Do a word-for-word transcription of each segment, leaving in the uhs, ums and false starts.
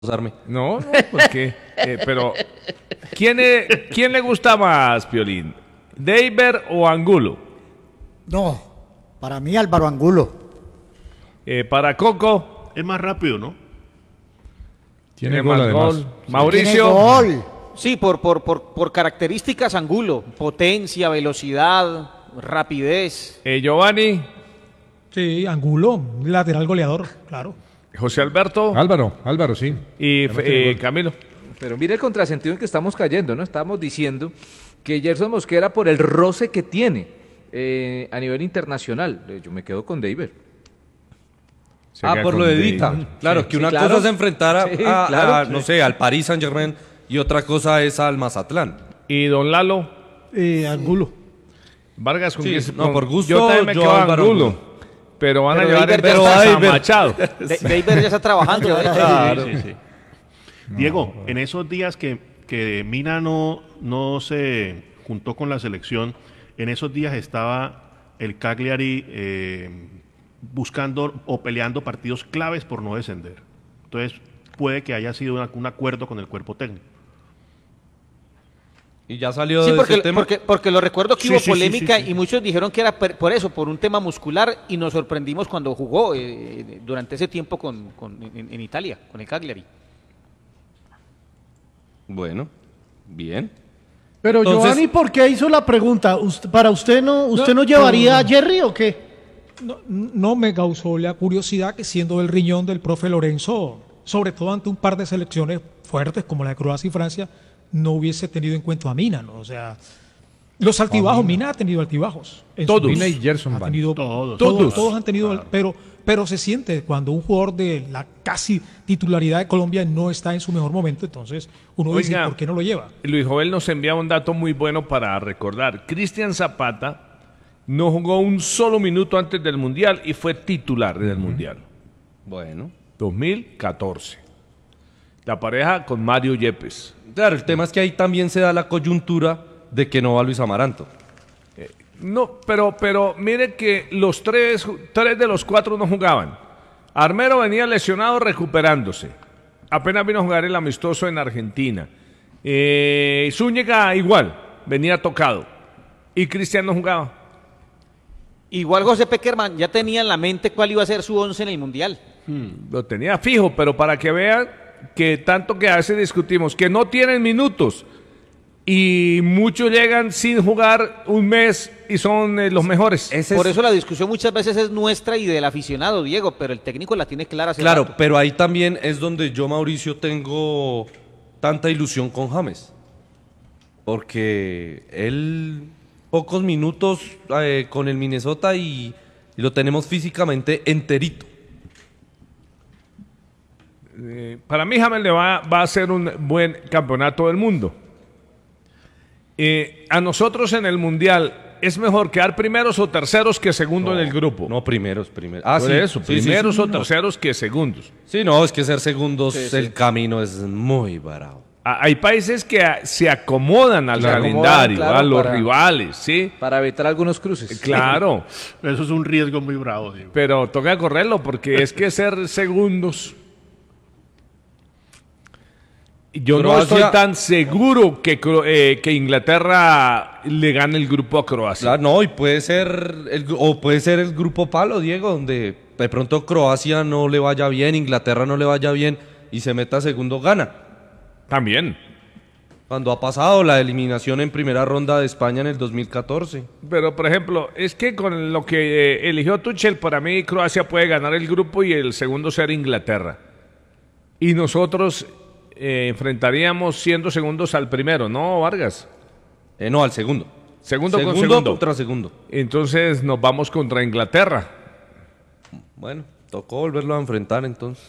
Arme. No, no, porque, eh, pero ¿quién, es, ¿quién le gusta más, Piolín? ¿Deiber o Angulo? No, para mí Álvaro Angulo. Eh, para Coco. Es más rápido, ¿no? Tiene, Tiene más gol, gol. además. Mauricio. Tiene gol. Sí, por, por, por, por características Angulo, potencia, velocidad, rapidez. Eh, Giovanni. Sí, Angulo, lateral goleador, claro. José Alberto. Álvaro, Álvaro, sí. Y Además tiene eh, gol. Camilo. Pero mire el contrasentido en que estamos cayendo, ¿no? Estamos diciendo que Gerson Mosquera, por el roce que tiene eh, a nivel internacional, eh, yo me quedo con Deiber. Se Ah, queda por con lo de Deiber. Dita. Claro, Sí, que sí, una claro. cosa es enfrentar a, Sí, a- claro, a, sí. no sé, al Paris Saint-Germain y otra cosa es al Mazatlán. Y don Lalo. Eh, Angulo. Vargas con Sí, quién- no, con- por gusto, Yo también me yo quedo Álvaro Angulo. Angulo. Pero van a Pero llevar Deiber el ya Bertas está- a Machado. De- Deiber ya está trabajando. ¿eh? Claro. Sí, sí, sí. Diego, en esos días que, que Mina no, no se juntó con la selección, en esos días estaba el Cagliari eh, buscando o peleando partidos claves por no descender. Entonces, puede que haya sido una- un acuerdo con el cuerpo técnico. Y ya salió Sí, de porque, ese tema. porque, porque lo recuerdo que Sí, hubo sí, sí, polémica sí, sí. y muchos dijeron que era per- por eso, por un tema muscular, y nos sorprendimos cuando jugó eh, durante ese tiempo con, con- en, en Italia, con el Cagliari. Bueno, bien. Pero Entonces- Giovanni, ¿por qué hizo la pregunta? ¿Usted- ¿Para usted no, usted no, No, llevaría no, a no. Jerry o qué? No, no me causó la curiosidad que siendo el riñón del profe Lorenzo, sobre todo ante un par de selecciones fuertes como la de Croacia y Francia, no hubiese tenido en cuenta a Mina, ¿no? O sea, los altibajos, Mina ha tenido altibajos. En su Todos. vida. Mina y Gerson Ha Van. tenido- Todos. todos, Todos. todos han tenido, pero, pero se siente cuando un jugador de la casi titularidad de Colombia no está en su mejor momento, entonces uno dice, Oiga. ¿por qué no lo lleva? Luis Jovel nos envía un dato muy bueno para recordar. Cristian Zapata no jugó un solo minuto antes del Mundial y fue titular del Mundial. Bueno. dos mil catorce. La pareja con Mario Yepes. Claro, el tema es que ahí también se da la coyuntura de que no va Luis Amaranto. No, pero, pero mire que los tres, tres de los cuatro no jugaban. Armero venía lesionado recuperándose. Apenas vino a jugar el amistoso en Argentina. Eh, Zúñiga igual, venía tocado. Y Cristian no jugaba. Igual José Peckerman ya tenía en la mente cuál iba a ser su once en el Mundial. Lo tenía fijo, pero para que vean que tanto que a veces discutimos, que no tienen minutos y muchos llegan sin jugar un mes y son eh, los mejores. Ese Por es- eso la discusión muchas veces es nuestra y del aficionado, Diego, pero el técnico la tiene clara hace Claro, rato. pero ahí también es donde yo, Mauricio, tengo tanta ilusión con James. Porque él, pocos minutos eh, con el Minnesota y, y lo tenemos físicamente enterito. Eh, para mí James le va, va a ser un buen campeonato del mundo. Eh, a nosotros en el Mundial es mejor quedar primeros o terceros que segundo en el grupo. No, primeros, primeros. Ah, Por sí. eso, Sí, sí, primeros sí. o terceros que segundos. Sí, no, es que ser segundos, el camino es muy bravo. A- Hay países que a- se acomodan al Se acomodan, calendario, claro, a los para- rivales, ¿sí? Para evitar algunos cruces. Claro, Pero eso es un riesgo muy bravo, Diego. pero toca correrlo porque es que ser segundos. Yo no Croacia- estoy tan seguro que, Cro- eh, que Inglaterra le gane el grupo a Croacia. Claro, no, y puede ser el, gru- o puede ser el grupo palo, Diego, donde de pronto Croacia no le vaya bien, Inglaterra no le vaya bien y se meta segundo, gana. También. Cuando ha pasado la eliminación en primera ronda de España en el dos mil catorce. Pero, por ejemplo, es que con lo que eh, eligió Tuchel, para mí Croacia puede ganar el grupo y el segundo ser Inglaterra. Y nosotros eh, enfrentaríamos siendo segundos al primero, ¿no, Vargas? Eh, no, al segundo. Segundo, con Segundo segundo. contra segundo. Entonces nos vamos contra Inglaterra. Bueno, tocó volverlo a enfrentar entonces.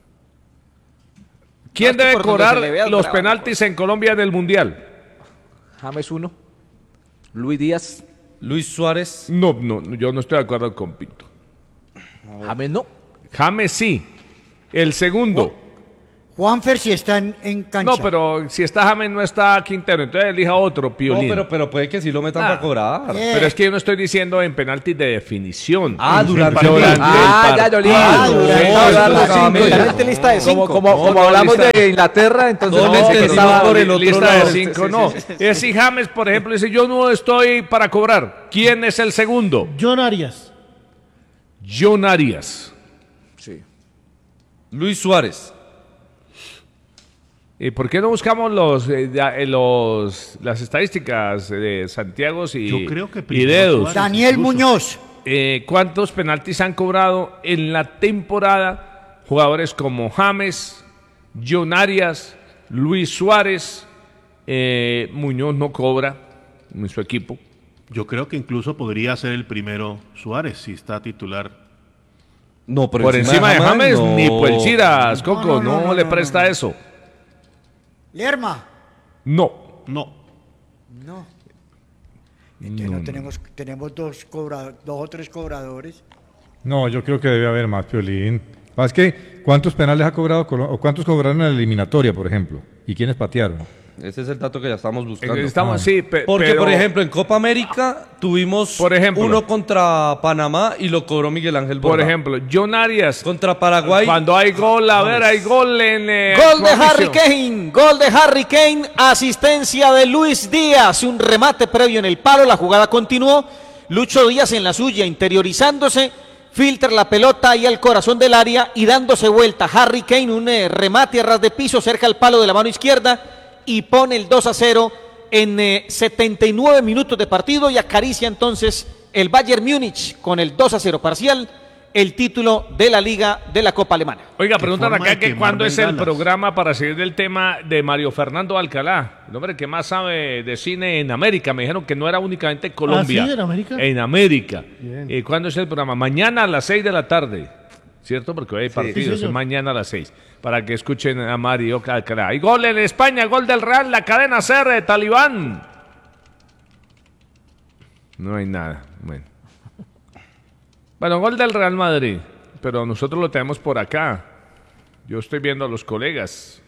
¿Quién Ah, que debe por donde cobrar se le vea los bravo, penaltis en Colombia del Mundial? James uno. Luis Díaz. Luis Suárez. No, no, yo no estoy de acuerdo con Pinto. James no. James sí. El segundo. Juanfer si está en, en cancha. No, pero si está James no está Quintero, entonces elija otro, No, Piolín. pero, pero puede que sí lo metan Ah. para cobrar. Eh. Pero es que yo no estoy diciendo en penaltis de definición. Ah, durante el el partido. Ah, ya, yo le iba Ah, a durante- le iba a no, dar las no, cinco, no, ya. Diferente lista de Como, cinco. como, No, como no, hablamos lista- de Inglaterra, entonces No, no, lista sé de qué cinco estaba por el otro lista lado. de cinco, no. Es si James, por ejemplo, dice yo no estoy para cobrar. ¿Quién es el segundo? John Arias. John Arias. Sí. Luis Suárez. ¿Y por qué no buscamos los, eh, ya, eh, los las estadísticas de Santiago y, Yo creo que y primero Dedos? Suárez. Daniel incluso. Muñoz. Eh, ¿Cuántos penaltis han cobrado en la temporada jugadores como James, John Arias, Luis Suárez? eh, Muñoz no cobra en su equipo. Yo creo que incluso podría ser el primero Suárez si está titular. No, Por encima de James, no. ni Puelchiras, Coco, no, No, no, no, le no, presta no. eso. Lerma. No. No. No. Este, no tenemos, tenemos dos, cobra, dos o tres cobradores. No, yo creo que debe haber más, Piolín. Más que, ¿cuántos penales ha cobrado Colo- o cuántos cobraron en la eliminatoria, por ejemplo? ¿Y quiénes patearon? Ese es el dato que ya estamos buscando. Estamos, Ah. sí, pe- Porque, pero- por ejemplo, en Copa América tuvimos Por ejemplo. uno contra Panamá y lo cobró Miguel Ángel Borda. por ejemplo, John Arias, Contra Paraguay. cuando hay gol, a ver, hay gol en... eh, Gol de Mauricio. Harry Kane, gol de Harry Kane, asistencia de Luis Díaz, un remate previo en el palo, la jugada continuó, Lucho Díaz en la suya, interiorizándose, filtra la pelota y al corazón del área y dándose vuelta. Harry Kane, un eh, remate a ras de piso cerca al palo de la mano izquierda y pone el dos a cero en eh, setenta y nueve minutos de partido y acaricia entonces el Bayern Múnich con el dos a cero parcial, el título de la Liga de la Copa Alemana. Oiga, Qué preguntan forma acá de que quemar cuándo es el bengalas. programa para seguir del tema de Mario Fernando Alcalá, el hombre que más sabe de cine en América. Me dijeron que no era únicamente Colombia. ¿Ah, sí? ¿En América? En América. Bien. Eh, ¿Cuándo es el programa? Mañana a las seis de la tarde, ¿cierto? Porque hoy hay partidos, Sí, es señor. mañana a las seis, para que escuchen a Mario Alcalá. Hay gol en España, gol del Real, la cadena C R de Talibán. No hay nada, bueno. Bueno, gol del Real Madrid, pero nosotros lo tenemos por acá. Yo estoy viendo a los colegas.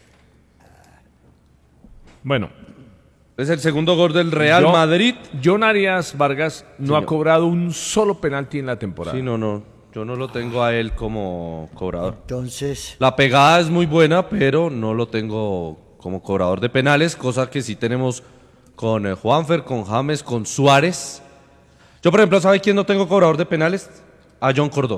Bueno, Es el segundo gol del Real yo- Madrid. John Arias Vargas no Señor. ha cobrado un solo penalti en la temporada. Sí, no, no. Yo no lo tengo a él como cobrador. Entonces, La pegada es muy buena, pero no lo tengo como cobrador de penales, cosa que sí tenemos con eh, Juanfer, con James, con Suárez. Yo, por ejemplo, ¿sabe quién no tengo cobrador de penales? A John Córdoba.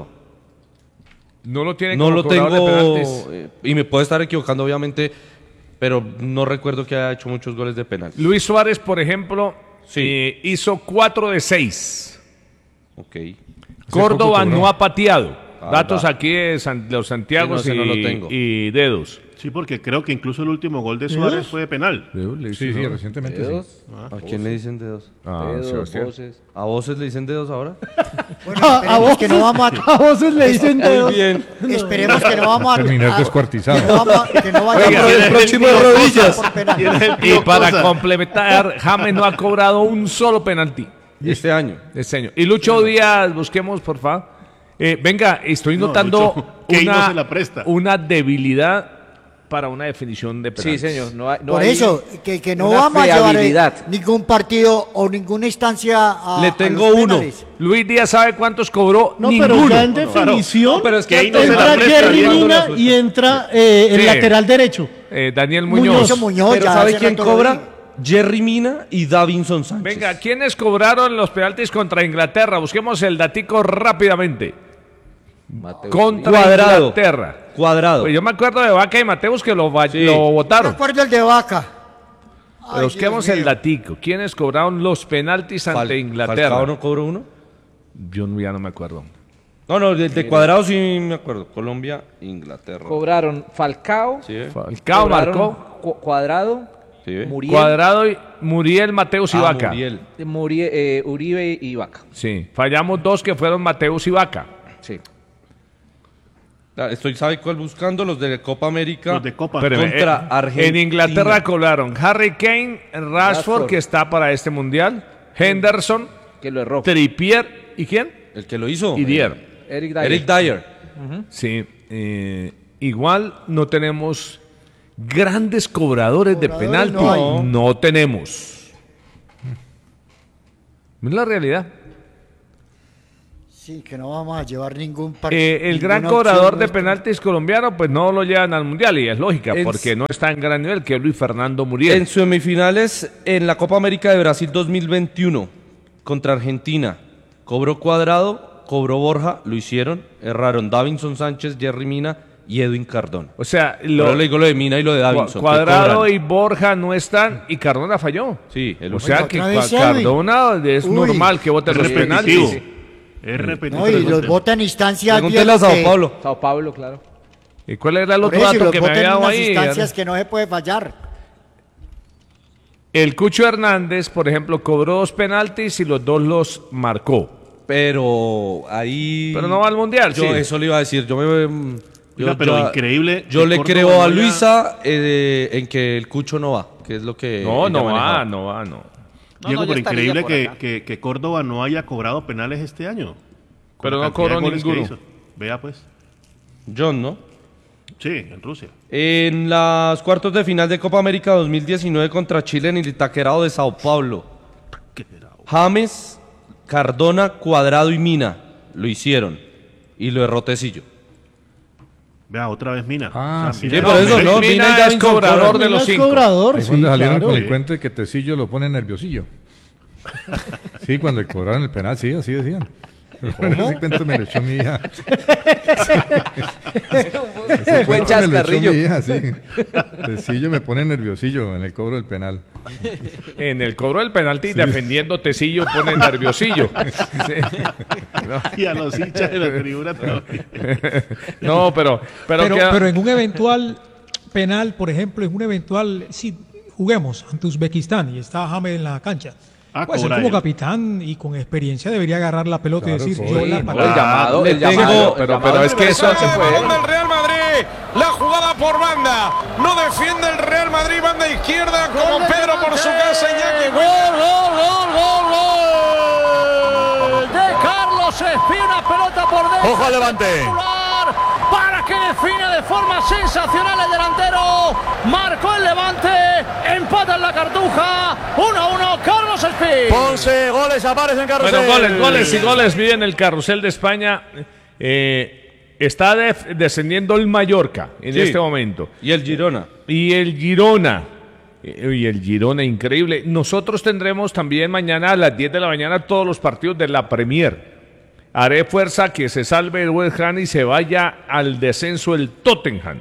No lo tiene No como lo cobrador tengo, de penaltis. eh, y me puedo estar equivocando, obviamente, pero no recuerdo que haya hecho muchos goles de penal. Luis Suárez, por ejemplo, Sí. eh, hizo cuatro de seis. Ok. Córdoba poco cobró. no ha pateado. Ah, Datos va. aquí de San- los Santiago Sí, no, ese y, no lo tengo. y Dedos. Sí, porque creo que incluso el último gol de Suárez fue de penal. Sí, sí, recientemente sí. Dedos, ¿A quién le dicen dedos? Ah, dedos, Sebastián. voces. ¿A voces le dicen dedos ahora? bueno, A, a esperemos vos, que no vamos a, a voces le dicen dedos. bien. esperemos que no vamos a, Terminar a- descuartizado. que no vamos a- que no vaya Oiga, a el próximo de rodillas. por penal. Tiene el Y tío para Cosa. complementar, James no ha cobrado un solo penalti Este año. este año. Y Lucho Díaz, busquemos, por favor. Eh, venga, estoy No, notando Lucho, que ahí no una, se la presta. una debilidad para una definición de penaltis. Sí, señor. No hay, no Por hay eso, que, que no una vamos a llevar eh, fiabilidad. ningún partido o ninguna instancia a Le a tengo los uno. penales. Luis Díaz sabe cuántos cobró. No, Ninguno. pero ya en definición No, pero es que ahí no se la entra presta, Jerry Diego. Mina y entra eh, el Sí. lateral derecho. Eh, Daniel Muñoz. Muñoz. Mucho Muñoz, Pero ya ¿sabe hace quién rato lo cobra? dije. Jerry Mina y Davinson Sánchez. Venga, ¿quiénes cobraron los penaltis contra Inglaterra? Busquemos el datico rápidamente. Mateus Contra Cuadrado. Inglaterra. Cuadrado. Pues yo me acuerdo de Vaca y Mateus que lo, va- Sí. lo Me votaron. acuerdo el de Vaca. Pero Ay, busquemos Dios el mío. datico. ¿Quiénes cobraron los penaltis Fal- ante Inglaterra? ¿Falcao no cobró uno? Yo no- ya no me acuerdo. No, no, de, de cuadrado sí me acuerdo. Colombia, Inglaterra. Cobraron Falcao. Sí, ¿eh? Falcao cobraron marcó. Cu- Cuadrado. Sí, ¿eh? Muriel. Cuadrado, y Muriel, Mateus y Ah, Vaca. Muriel. Murie- eh, Uribe y Vaca. Sí. Fallamos dos que fueron Mateus y Vaca. Sí. Ah, Estoy, ¿sabe cuál buscando? Los de Copa América. Los de Copa. Espéreme, Contra eh, Argentina. En Inglaterra cobraron Harry Kane, Rashford, Rashford. que está para este mundial, Henderson, Que lo erró. Trippier, ¿y quién? El que lo hizo. Y Dier. Eric Dyer. Eric Dyer. Sí. eh, igual no tenemos Grandes cobradores, de Cobradores penalti no hay. no tenemos. Es la realidad. Sí, que no vamos a llevar ningún partido. Eh, el gran cobrador de penaltis colombiano, pues no lo llevan al Mundial, y es lógica, En- porque no está en gran nivel, que es Luis Fernando Muriel. En semifinales, en la Copa América de Brasil dos mil veintiuno, contra Argentina, cobró Cuadrado, cobró Borja, lo hicieron, erraron Davinson Sánchez, Jerry Mina y Edwin Cardona. O sea, Lo, lo, le digo lo de Mina y lo de Davinson. que Cuadrado cobran. y Borja no están, y Cardona falló. Sí, el O sea Oiga, que otra vez Cua- Edwin. Cardona es Uy. normal que vote Es los repetitivo. penaltis. Es repetitivo. No, y los votan en instancias. Pregúntele a viejo, Sao que- Paulo. Sao Paulo, claro. ¿Y cuál era el Por otro eso, y dato los que me votan había en dado unas ahí? instancias que no se puede fallar. El Cucho Hernández, por ejemplo, cobró dos penaltis y los dos los marcó. Pero ahí... Pero no va al Mundial, Yo sí. eso le iba a decir. Yo me... mm, Oiga, yo pero ya- increíble Yo que le Córdoba creo no a haya- Luisa eh, en que el Cucho no va, que es lo que... No, ella no va, manejaba. no va, no. No, Diego, no, ya pero estaría increíble por que, acá. que, que Córdoba no haya cobrado penales este año. Con Pero la no cantidad de cobró goles que ninguno. hizo. Vea pues. John, ¿no? Sí, en Rusia. En las cuartos de final de Copa América dos mil diecinueve contra Chile en el Itaquerao de Sao Paulo. James, Cardona, Cuadrado y Mina lo hicieron y lo erró Tecillo. Vea, otra vez Mina. Ah, O sea, sí, Mina- por eso, Mina ¿no? Mina y es Davinson cobrador cobran. de Mina los es cinco. cobrador, Ahí sí, cuando salieron claro. con el Sí. cuento de que Tecillo lo pone nerviosillo. Sí, cuando le cobraron el penal, sí, así decían. Ese cuento me lo echó mi hija. Ese Buen cuento me lo echó chascarrillo. mi hija, sí. Tecillo me pone nerviosillo en el cobro del penal. En el cobro del penalti, defendiendo Tecillo, pone nerviosillo. Sí. Y a los hinchas de la tribuna también. No, pero... Pero, Pero, queda- pero en un eventual penal, por ejemplo, en un eventual, si juguemos ante Uzbekistán y está James en la cancha, Ah, pues él cobra como él. capitán y con experiencia debería agarrar la pelota Claro, y decir, cobra. yo la Sí, pateé. no, El llamado, Le el tengo- llamado. pero- el llamado pero es que eso universal se se puede. puede. del Real Madrid. La jugada por banda. No defiende el Real Madrid. Banda izquierda como Pedro por su casa. Iñaki. Gol, gol, gol, gol, gol de Carlos Espina, pelota por dentro. Ojo al Levante. Para que define de forma sensacional el delantero. Marcó el Levante, empata en la Cartuja. uno a uno, Carlos Espina. Ponce, goles aparecen en carrusel. Bueno, goles, goles y goles bien el carrusel de España. Eh, está def- descendiendo el Mallorca en Sí. este momento. Y el Girona. Y el Girona. Eh, Y el Girona, increíble. Nosotros tendremos también mañana a las diez de la mañana todos los partidos de la Premier. Haré fuerza que se salve el West Ham y se vaya al descenso el Tottenham.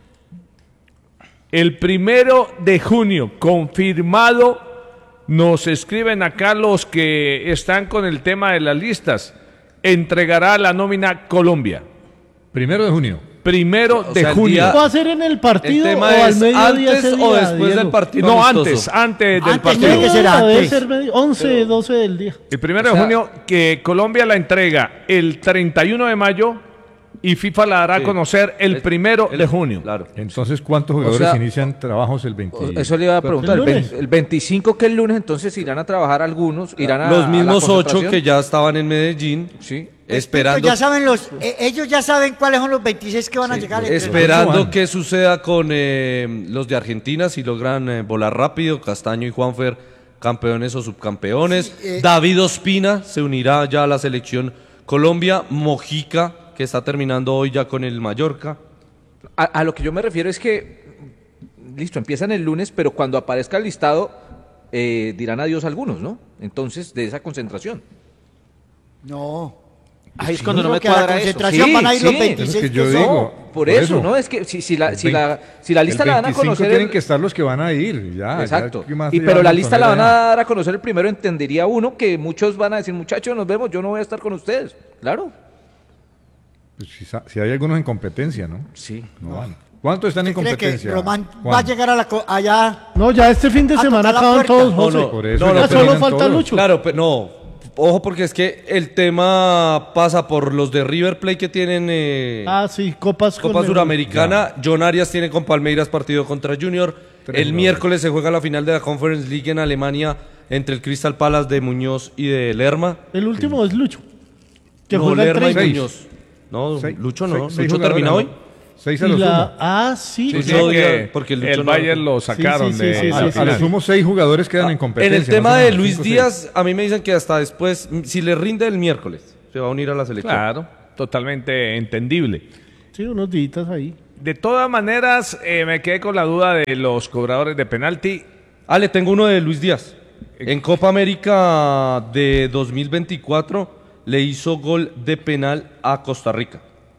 El primero de junio, confirmado, nos escriben acá los que están con el tema de las listas. Entregará la nómina Colombia. Primero de junio. Primero O de sea, el junio. día- ¿Va a ser en el El partido o tema al es mediodía antes ese o día, después Diego? del partido No, amistoso. antes, antes del Antes partido. tiene que ser No, debe antes. ser medio- once, doce del día. El primero O de sea- junio, que Colombia la entrega el treinta y uno de mayo y FIFA la dará a Sí. conocer el El- primero el- de junio. Claro. Entonces, ¿cuántos jugadores sea, inician trabajos el veinte? Eso le iba a preguntar. ¿El El, lunes? vein- el veinticinco, que es el lunes, entonces irán a trabajar algunos, irán a Los a mismos la ocho concentración. que ya estaban en Medellín, Sí. esperando, Ya saben los, eh, ellos ya saben cuáles son los veintiséis que van a llegar. entre- esperando Juan. qué suceda con eh, los de Argentina, si logran eh, volar rápido, Castaño y Juanfer, campeones o subcampeones. Sí, eh. David Ospina se unirá ya a la selección Colombia. Mojica, que está terminando hoy ya con el Mallorca. A, a lo que yo me refiero es que, listo, empiezan el lunes, pero cuando aparezca el listado, eh, dirán adiós algunos, ¿no? Entonces, de esa concentración. No. Ahí es cuando no Creo me que a la cuadra eso. concentración Sí, van a ir sí. los Es lo veintiséis que yo que digo. son. No, por, por eso, eso. ¿no? Es que si, si la, si, El la, si la lista el la van a veinticinco conocer... tienen el- que estar los que van a ir. Ya, Exacto. ya, ¿qué más Y le pero vamos la a lista la poner van a allá? dar a conocer el primero, entendería uno que muchos van a decir, muchachos, nos vemos, yo no voy a estar con ustedes. Claro. Pues si, sa- si hay algunos en competencia, ¿no? Sí. No van. ¿Cuántos están en ¿Cree que competencia? Román va a Juan? llegar a la co- allá? No, ya este fin de A semana tocar la acaban puerta. todos, No, José. no, Por eso no, ya no, Ya solo terminan falta todos. Lucho. Claro, pero no. Ojo, porque es que el tema pasa por los de River Plate que tienen eh, Ah, sí, Copas con Copa el- Suramericana. John Arias tiene con Palmeiras partido contra Junior. Tres el jugadores. miércoles se juega la final de la Conference League en Alemania entre el Crystal Palace de Muñoz y de Lerma. El último es Lucho. Que no, juega el Lerma y treinta. Muñoz. No, Seis- Lucho no. seis- seis Lucho termina hoy. jugadores, Seis a Y lo la, sumo. ah, sí. Sí, Lucho sí, Díaz, que porque el Lucho el no- Bayern lo sacaron Sí, sí, de sí, sí, la A, a final. lo sumo seis jugadores quedan en En competencia. el tema más o de menos, Luis cinco, seis. Díaz, a mí me dicen que hasta después, mm, si le rinde el miércoles, se va a unir a la selección. Claro, totalmente entendible. Sí, unos días ahí. De todas maneras, eh, me quedé con la duda de los cobradores de penalti. Ah, le tengo uno de Luis Díaz. En Copa América de dos mil veinticuatro le hizo gol de penal a Costa Rica.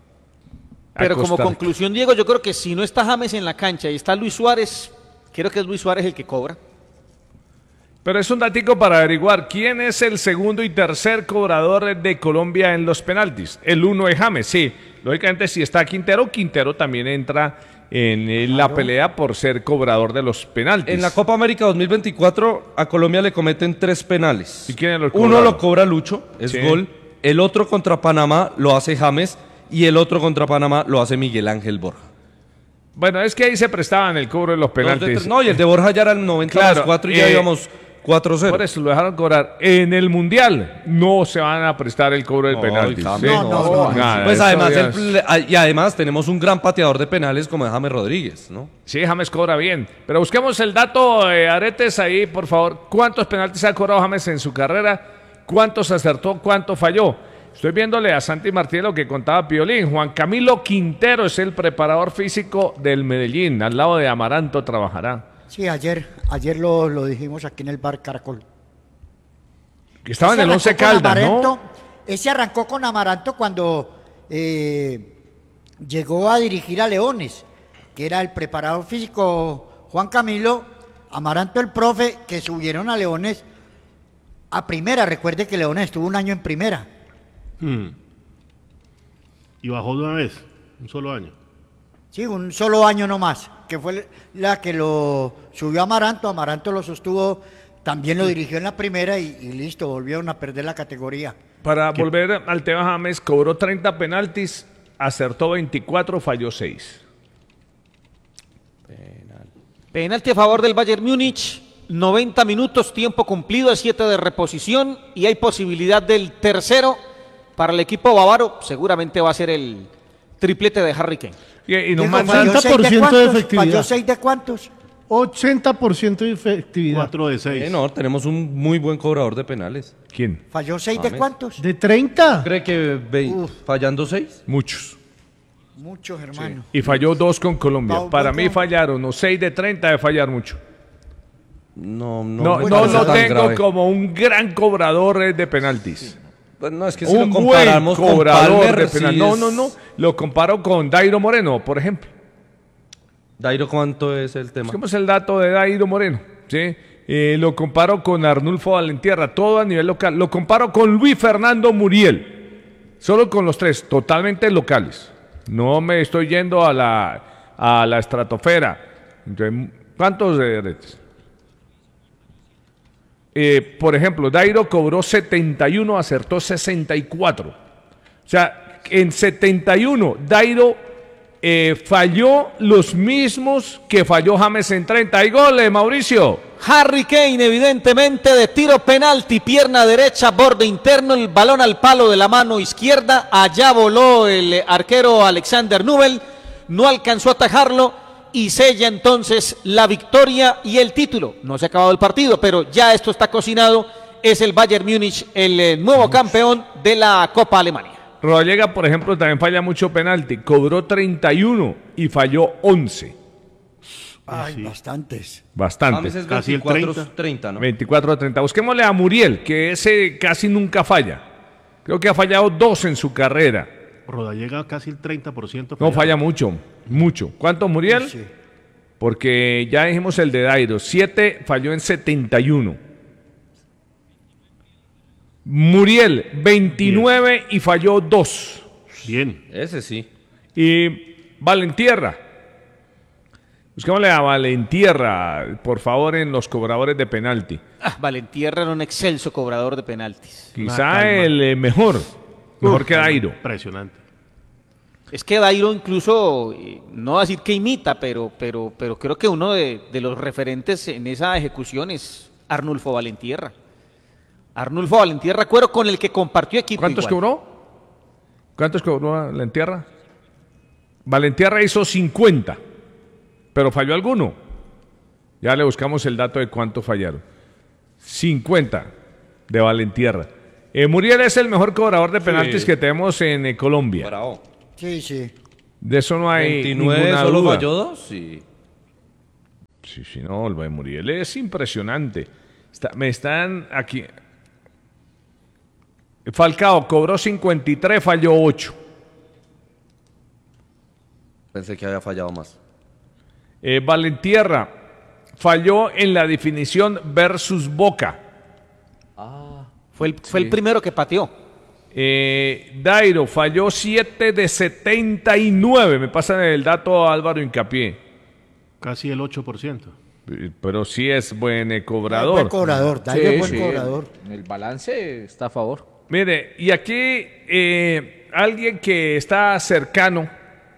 A Pero como Costa Rica. conclusión, Diego, yo creo que si no está James en la cancha y está Luis Suárez, creo que es Luis Suárez el que cobra. Pero es un datico para averiguar quién es el segundo y tercer cobrador de Colombia en los penaltis. El uno es James, sí. Lógicamente, si está Quintero, Quintero también entra en eh, la pelea por ser cobrador de los penaltis. En la Copa América dos mil veinticuatro a Colombia le cometen tres penales. ¿Y quiénes los Uno cobraron? lo cobra Lucho, es Sí. gol. El otro contra Panamá lo hace James y el otro contra Panamá lo hace Miguel Ángel Borja. Bueno, es que ahí se prestaban el cobro de los Dos de penaltis. tres- no, y el de Borja ya era el noventa Claro, más cuatro y ya eh, íbamos cuatro cero. Por eso lo dejaron cobrar. En el Mundial no se van a prestar el cobro del No, penalti. y James ¿sí? no, no, no, no. Nada, Pues eso además, ya el- es- y además tenemos un gran pateador de penales como es James Rodríguez, ¿no? Sí, James cobra bien. Pero busquemos el dato, eh, Aretes, ahí, por favor. ¿Cuántos penaltis ha cobrado James en su carrera? ¿Cuántos acertó? ¿Cuánto falló? Estoy viéndole a Santi Martínez lo que contaba Piolín. Juan Camilo Quintero es el preparador físico del Medellín. Al lado de Amaranto trabajará. Sí, ayer, ayer lo, lo dijimos aquí en el bar Caracol. Que estaba en Ese el Once arrancó con Caldas, Amaranto, ¿no? Ese arrancó con Amaranto cuando eh, llegó a dirigir a Leones, que era el preparador físico Juan Camilo, Amaranto el profe, que subieron a Leones a primera. Recuerde que Leones estuvo un año en primera. Hmm. Y bajó de una vez, un solo año. Sí, un solo año no más, que fue la que lo subió Amaranto. Amaranto lo sostuvo, también lo dirigió en la primera y, y listo, volvieron a perder la categoría. Para volver al tema, James cobró treinta penaltis, acertó veinticuatro, falló seis. Penalti a favor del Bayern Múnich, noventa minutos, tiempo cumplido, siete de reposición y hay posibilidad del tercero para el equipo bávaro. Seguramente va a ser el triplete de Harry Kane. Y, y nos Diego, mandan... ¿falló seis ochenta por ciento de cuántos? efectividad. ¿Falló seis de cuántos? ochenta por ciento de efectividad. Cuatro de seis. Eh, no, tenemos un muy buen cobrador de penales. ¿Quién? ¿Falló seis de James. cuántos? ¿De treinta? ¿Cree que ve- fallando seis? Muchos. Muchos, hermano. Y falló dos con Colombia. Va- Para va- mí fallaron, no seis de treinta de fallar mucho. No, no, No, me no parece lo tan tengo grave. como un gran cobrador eh, de penaltis. Pues no, es que si Un lo buen comparamos con cobrador Palmer, de penal. sí No, es- no, no. Lo comparo con Dairo Moreno, por ejemplo. Dairo, ¿cuánto es el tema? Busquemos el dato de Dairo Moreno. ¿Sí? Eh, lo comparo con Arnulfo Valentierra, todo a nivel local. Lo comparo con Luis Fernando Muriel. Solo con los tres, totalmente locales. No me estoy yendo a la, a la estratosfera. Entonces, ¿cuántos de redes? Eh, por ejemplo, Dairo cobró setenta y uno, acertó sesenta y cuatro. O sea, en setenta y uno, Dairo eh, falló los mismos que falló James en treinta. ¡Hay goles, Mauricio! Harry Kane, evidentemente, de tiro penalti, pierna derecha, borde interno, el balón al palo de la mano izquierda. Allá voló el arquero Alexander Nubel, no alcanzó a atajarlo y sella entonces la victoria y el título. No se ha acabado el partido, pero ya esto está cocinado. Es el Bayern Múnich el eh, nuevo campeón de la Copa Alemania. Rodallega, por ejemplo, también falla mucho penalti. Cobró treinta y uno y falló once. Ay, bastantes. Bastante. James es Casi el veinticuatro treinta. treinta, ¿no? veinticuatro a treinta. Busquémosle a Muriel, que ese casi nunca falla. Creo que ha fallado dos en su carrera. Rodallega casi el treinta por ciento. No falla mucho, mucho. ¿Cuánto, Muriel? Sí. Porque ya dijimos el de Dairo. siete falló en setenta y uno. Muriel, veintinueve y falló dos. Bien. Ese sí. Y Valentierra. Busquémosle a Valentierra, por favor, en los cobradores de penalti. Ah, Valentierra era un excelso cobrador de penaltis. Quizá calma. el eh, mejor. Mejor que Dairo. Impresionante. Es que Dairo incluso, eh, no voy a decir que imita, pero, pero, pero creo que uno de, de los referentes en esa ejecución es Arnulfo Valentierra. Arnulfo Valentierra, cuero con el que compartió equipo. ¿Cuántos igual. cobró? ¿Cuántos cobró Valentierra? Valentierra hizo cincuenta, pero falló alguno. Ya le buscamos el dato de cuánto fallaron. cincuenta de Valentierra. Eh, Muriel es el mejor cobrador de penaltis Sí. que tenemos en eh, Colombia. Bravo. Sí, sí. De eso no hay veintinueve, ninguna solo duda. falló dos y... Sí, sí, no, lo de Muriel es impresionante. Está- me están aquí. Falcao cobró cincuenta y tres, falló ocho. Pensé que había fallado más. Eh, Valentierra falló en la definición versus Boca. Fue el, fue el primero que pateó. Eh, Dairo falló siete de setenta y nueve. Me pasan el dato Álvaro Hincapié. Casi el ocho por ciento. Eh, Pero sí es buen eh, Es cobrador. buen cobrador, Dairo es buen sí, cobrador. En el balance está a favor. Mire, y aquí eh, alguien que está cercano,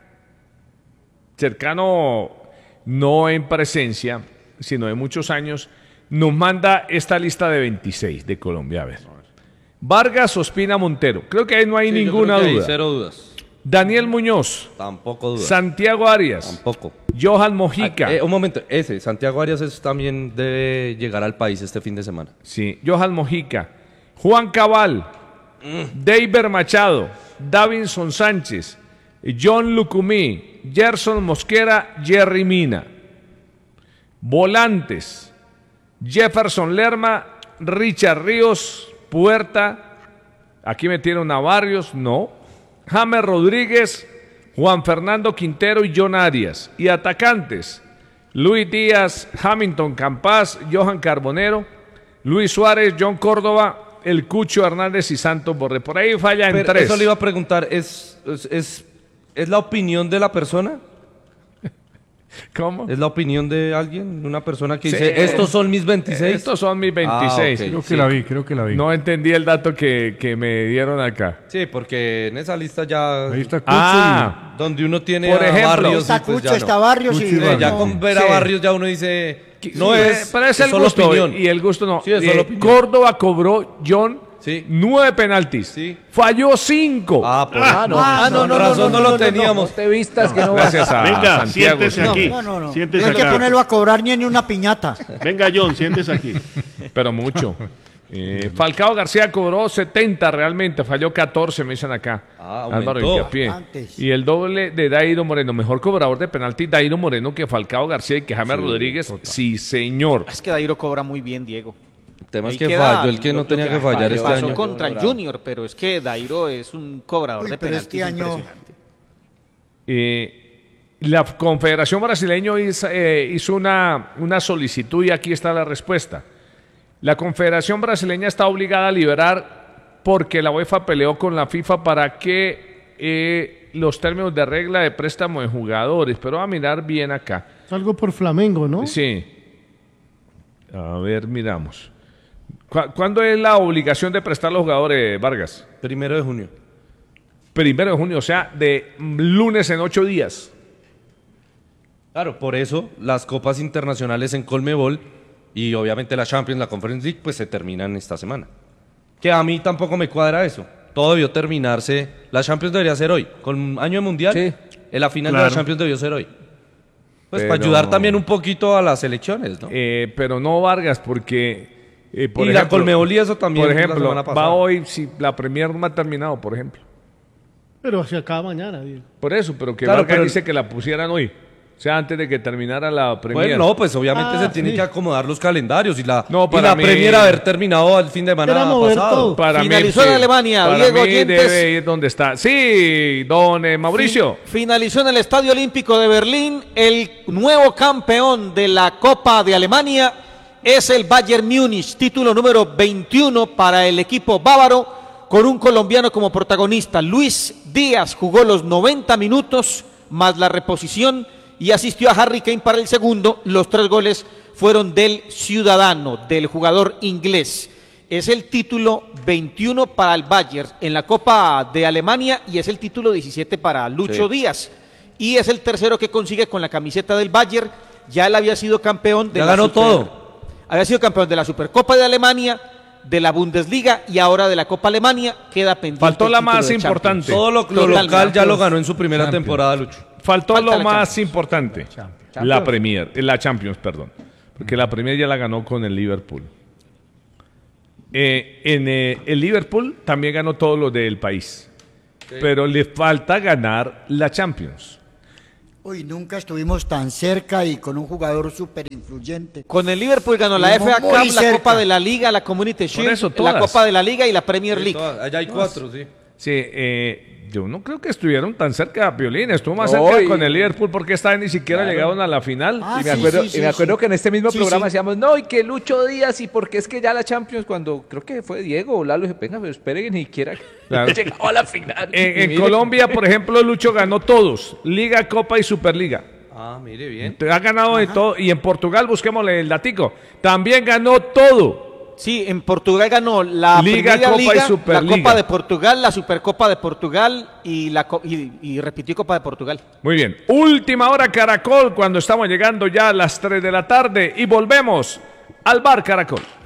cercano no en presencia, sino de muchos años, nos manda esta lista de veintiséis de Colombia. A ver. Vargas, Ospina, Montero. Creo que ahí no hay Sí, yo ninguna creo que hay duda. cero dudas. Daniel Muñoz, Tampoco dudas. Santiago Arias, Tampoco. Johan Mojica. Ah, eh, un momento, ese, Santiago Arias es- también debe llegar al país este fin de semana. Sí, Johan Mojica, Juan Cabal, Mm. Deiber Machado, Davinson Sánchez, John Lucumí, Gerson Mosquera, Jerry Mina. Volantes, Jefferson Lerma, Richard Ríos, Puerta. Aquí metieron a Barrios, no. James Rodríguez, Juan Fernando Quintero y John Arias. Y atacantes, Luis Díaz, Hamilton Campas, Johan Carbonero, Luis Suárez, John Córdoba, El Cucho Hernández y Santos Borré. Por ahí falla en Pero tres. eso le iba a preguntar, ¿es, es, es, es la opinión de la persona? ¿Cómo? ¿Es la opinión de alguien? ¿Una persona que Sí. dice, estos son mis veintiséis? Estos son mis veintiséis. Ah, ok. Creo que Sí. la vi, creo que la vi. No entendí el dato que, que me dieron acá. Sí, porque en esa lista ya... Ahí está Cucho Ah, Donde uno tiene Por a ejemplo, Barrios Está y pues Cucho, ya no. está Barrios Cucho y... y Sí, Barrios. ya con ver a Sí. Barrios ya uno dice, no Sí, es, pero es el solo gusto opinión. y el gusto no. Sí, es Eh, solo opinión. Córdoba cobró John Sí. nueve penaltis. Sí. Falló cinco. Ah, por Ah, no. Ah, no, con no, no, razón no, no, no, lo no, teníamos. No te vistas que no vas. Gracias a Venga, Santiago. siéntese sí. aquí. No, no, no. Siéntese No hay que acá. ponerlo a cobrar ni en una piñata. Venga, John, siéntese aquí. Pero mucho. Eh, Falcao García cobró setenta realmente, falló catorce, me dicen acá. Ah, Álvaro aumentó. Hincapié. Antes. Y el doble de Dairo Moreno, mejor cobrador de penalti Dairo Moreno que Falcao García y que James Rodríguez. Sí, señor. Es que Dairo cobra muy bien, Diego. El tema es Ahí que queda falló el que lo- no lo tenía que fallar falló. este Pasó año. contra el Junior, pero es que Dairo es un cobrador Uy, de pero penaltis este año- impresionante. Eh, la Confederación Brasileña hizo, eh, hizo una, una solicitud y aquí está la respuesta. La Confederación Brasileña está obligada a liberar porque la UEFA peleó con la FIFA para que eh, los términos de regla de préstamo de jugadores, pero va a mirar bien acá. Es algo por Flamengo, ¿no? Sí. A ver, miramos. ¿Cu- ¿Cuándo es la obligación de prestar a los jugadores, Vargas? Primero de junio. Primero de junio, o sea, de lunes en ocho días. Claro, por eso las copas internacionales en Colmebol y obviamente la Champions, la Conference League, pues se terminan esta semana. Que a mí tampoco me cuadra eso. Todo debió terminarse. La Champions debería ser hoy. Con año de mundial, Sí. en la final de Claro. la Champions debió ser hoy. Pues Pero- para ayudar también un poquito a las elecciones, ¿no? Eh, pero no Vargas, porque... eh, por y la ejemplo, Colmebol y eso también Por la ejemplo, semana pasada. va hoy, si la Premier no ha terminado, por ejemplo. Pero se acaba mañana, Diego. Por eso, pero que Claro, Vargas pero- dice que la pusieran hoy. O sea, antes de que terminara la Premier. Bueno, no, pues obviamente Ah, se tienen sí. que acomodar los calendarios y la, No, y para la mí- Premier haber terminado al fin de semana Era mover pasado. todo. Para Finalizó mí, en sí. Alemania, Para Diego mí Oyentes. debe ir donde está. Sí, don eh, Mauricio. Finalizó en el Estadio Olímpico de Berlín. El nuevo campeón de la Copa de Alemania es el Bayern Múnich, título número veintiuno para el equipo bávaro, con un colombiano como protagonista. Luis Díaz jugó los noventa minutos más la reposición y asistió a Harry Kane para el segundo. Los tres goles fueron del ciudadano, del jugador inglés. Es el título veintiuno para el Bayern en la Copa de Alemania y es el título diecisiete para Lucho Sí. Díaz. Y es el tercero que consigue con la camiseta del Bayern. Ya él había sido campeón de Ya la ganó Super- todo. Había sido campeón de la Supercopa de Alemania, de la Bundesliga y ahora de la Copa Alemania. Queda pendiente. Faltó el la título más de importante. Champions. Todo lo, lo Total, local ya lo Champions. ganó en su primera Champions. temporada, Lucho. Faltó Falta lo la más Champions. importante. La Premier, eh, la Champions, perdón. Porque la Premier ya la ganó con el Liverpool. Eh, en eh, el Liverpool también ganó todo lo del país. Pero le falta ganar la Champions. Uy, nunca estuvimos tan cerca y con un jugador súper influyente. Con el Liverpool ganó la Estuvimos F A Cup, muy la cerca. Copa de la Liga, la Community Shield, eso, la todas. Copa de la Liga y la Premier League. Allá hay cuatro, sí. Sí, eh, yo no creo que estuvieron tan cerca, Piolín. Estuvo más No, cerca y- con el Liverpool porque esta vez ni siquiera Claro. llegaron a la final. Ah, y me sí, acuerdo, sí, y me sí, acuerdo sí. que en este mismo Sí, programa sí. decíamos, no, y que Lucho Díaz, y porque es que ya la Champions, cuando creo que fue Diego o Lalo, dije, venga, pero esperen que ni siquiera Claro. llegó a la final. En, Y en mire, Colombia, por ejemplo, Lucho ganó todos: Liga, Copa y Superliga. Ah, mire bien. Te ha ganado de todo. Y en Portugal, busquémosle el datico, también ganó todo. Sí, en Portugal ganó la Liga, Primera Copa y Liga, la Superliga. Copa de Portugal, la Supercopa de Portugal y, la, co- y, y repitió Copa de Portugal. Muy bien. Última hora Caracol, cuando estamos llegando ya a las tres de la tarde. Y volvemos al Bar Caracol.